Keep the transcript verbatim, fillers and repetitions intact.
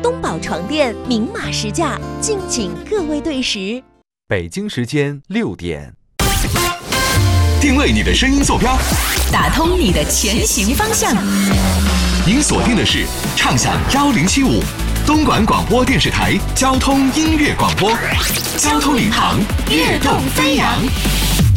东宝床垫明码实价，敬请各位对时。 北京时间六点， 定位你的声音坐标， 打通你的前行方向。 您锁定的是畅享幺零七五东莞广播电视台交通音乐广播，交通领航，跃动飞扬。